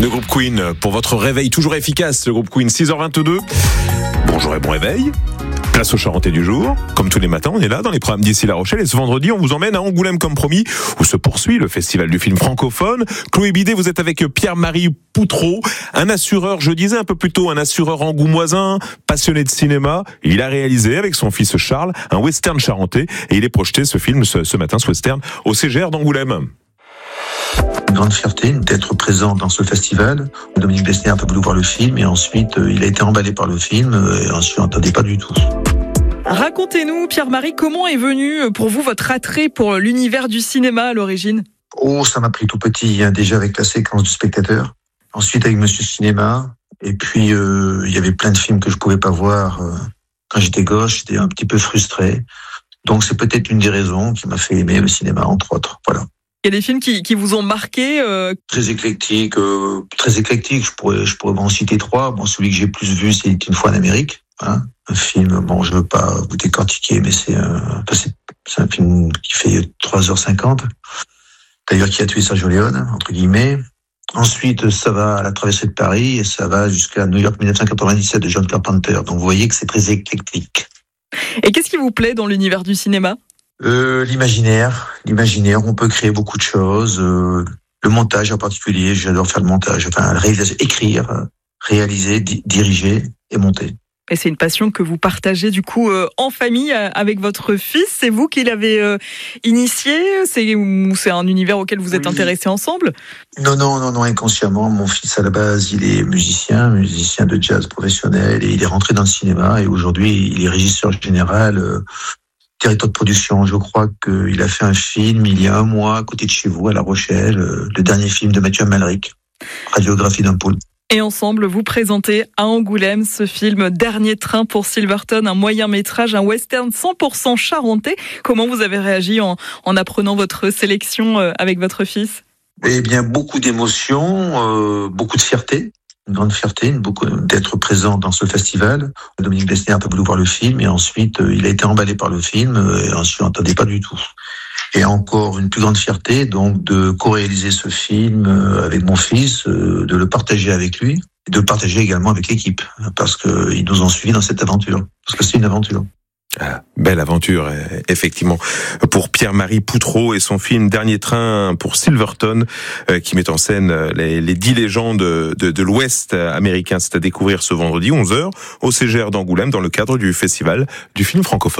Le groupe Queen, pour votre réveil toujours efficace, le groupe Queen, 6h22. Bonjour et bon réveil. Place au Charentais du jour. Comme tous les matins, on est là dans les programmes d'ici La Rochelle. Et ce vendredi, on vous emmène à Angoulême comme promis, où se poursuit le festival du film francophone. Chloé Bidet, vous êtes avec Pierre-Marie Poutreau, un assureur, je disais un peu plus tôt, un assureur angoumoisin, passionné de cinéma. Il a réalisé avec son fils Charles un western charentais. Et il est projeté, ce film, ce matin, ce western, au CGR d'Angoulême. Une grande fierté d'être présent dans ce festival. Dominique Besnier a un peu voulu voir le film et ensuite il a été emballé par le film et ensuite on n'entendait pas du tout. Racontez-nous, Pierre-Marie, comment est venu pour vous votre attrait pour l'univers du cinéma à l'origine ? Oh, ça m'a pris tout petit, déjà avec la séquence du spectateur. Ensuite avec Monsieur Cinéma. Et puis il y avait plein de films que je pouvais pas voir. Quand j'étais gosse, j'étais un petit peu frustré. Donc c'est peut-être une des raisons qui m'a fait aimer le cinéma, entre autres. Voilà. Il y a des films qui vous ont marqué Très éclectique, Je pourrais en citer 3. Bon, celui que j'ai plus vu, c'est Une fois en Amérique. Hein, un film, bon, je veux pas vous décortiquer, mais c'est un film qui fait 3h50. D'ailleurs, qui a tué Sergio Leone, entre guillemets. Ensuite, ça va à La traversée de Paris et ça va jusqu'à New York 1997 de John Carpenter. Donc, vous voyez que c'est très éclectique. Et qu'est-ce qui vous plaît dans l'univers du cinéma ? L'imaginaire, on peut créer beaucoup de choses. Le montage en particulier, j'adore faire le montage. Enfin, la réalisation, écrire, réaliser, diriger et monter. Et c'est une passion que vous partagez du coup en famille avec votre fils. C'est vous qui l'avez initié ? C'est un univers auquel vous êtes intéressés ensemble ? Non, inconsciemment. Mon fils, à la base, il est musicien de jazz professionnel et il est rentré dans le cinéma et aujourd'hui, il est régisseur général, directeur de production. Je crois qu'il a fait un film il y a un mois à côté de chez vous, à La Rochelle, le dernier film de Mathieu Amalric, Radiographie d'un pôle. Et ensemble, vous présentez à Angoulême ce film Dernier train pour Silverton, un moyen métrage, un western 100% charentais. Comment vous avez réagi en apprenant votre sélection avec votre fils ? Eh bien, beaucoup d'émotions, beaucoup de fierté. Une grande fierté, d'être présent dans ce festival. Dominique Besnier a un peu voulu voir le film et ensuite il a été emballé par le film et ensuite on n'entendait pas du tout. Et encore une plus grande fierté donc de co-réaliser ce film avec mon fils, de le partager avec lui et de le partager également avec l'équipe parce qu'ils nous ont suivis dans cette aventure, parce que c'est une aventure. Ah, belle aventure, effectivement, pour Pierre-Marie Poutreau et son film Dernier train pour Silverton, qui met en scène les 10 légendes de l'Ouest américain. C'est à découvrir ce vendredi 11h au CGR d'Angoulême dans le cadre du festival du film francophone.